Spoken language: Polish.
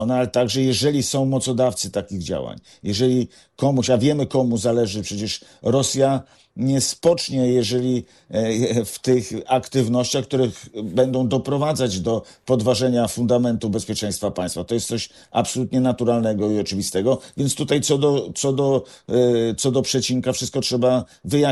No, ale także jeżeli są mocodawcy takich działań, jeżeli komuś, a wiemy komu zależy, przecież Rosja nie spocznie, jeżeli w tych aktywnościach, które będą doprowadzać do podważenia fundamentu bezpieczeństwa państwa. To jest coś absolutnie naturalnego i oczywistego, więc tutaj co do przecinka wszystko trzeba wyjaśnić.